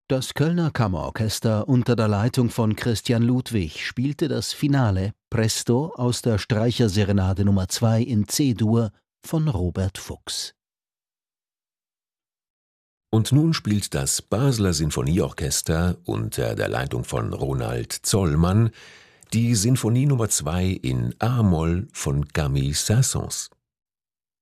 Das Kölner Kammerorchester unter der Leitung von Christian Ludwig spielte das Finale Presto aus der Streicherserenade Nummer 2 in C-Dur von Robert Fuchs. Und nun spielt das Basler Sinfonieorchester unter der Leitung von Ronald Zollmann die Sinfonie Nummer 2 in A-Moll von Camille Saint-Saëns.